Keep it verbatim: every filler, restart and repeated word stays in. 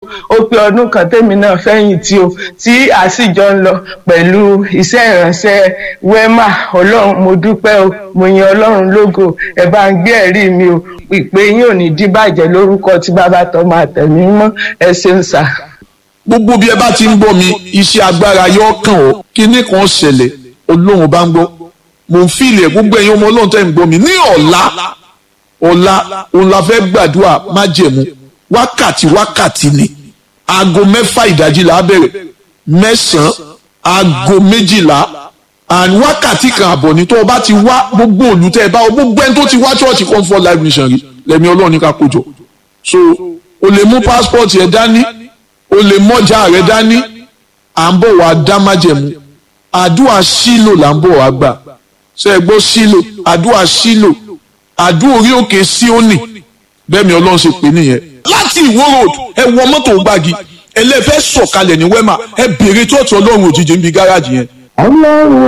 ó pé ọdún kan tèmi náà fẹ̀yìntì o tí a sì jọ ń lọ pẹ̀lú iṣẹ́ ìránṣẹ́ wema. Ọlọ́run mo dúpẹ́ o, mo yin Ọlọ́run lógo, ẹ bá ń gbé ẹ̀rí mi o, ìpè yín ò ní díbàjẹ́ lórúkọ tí bàbá tọmọ àtẹ̀mí mọ́, ẹ ṣeun sà. Gbogbo bí ẹ bá ti ń gbọ́ mi iṣẹ́ agbára yóò kàn ọ́, kíní kan ṣẹlẹ̀ Ọlọ́run bá ń gbọ́, mo ń fìlẹ̀ gbogbo ẹ̀yin ọmọ Ọlọ́run tẹ́ ń gbọ́ mi ní ọ̀la ọ̀la òun la fẹ́ gbàdúrà májẹ̀mú wákàtí wákàtí ni aago mẹ́fà ìdájí là á bẹ̀rẹ̀ mẹ́sàn-án aago méjìlá and wákàtí kan àbọ̀ ní tó o bá ti wá gbogbo olùtẹ́ ẹ bá o gbogbo ẹni tó ti wá church Comfort Life Mission rí lẹ́mi Ọlọ́run ní ká kójọ so o lè mú passport yẹn dání o lè mọ́jà rẹ dání à ń bọ̀ wá dá májẹ̀mú àdúrà sílò là ń bọ̀ wá gbà ṣe é gbọ́ sílò àdúrà sílò àdúrà orí òkè Síónì bẹ́ẹ̀ mi Ọlọ́run ṣe pè nìyẹn láti Ìwó road ẹ wọ mọ́tò gbági ẹlẹ́fẹ́ sọ̀kalẹ̀ ní wema ẹ bèrè tó ọ̀tún Ọlọ́run òjijì ń bi gáràjì yẹn.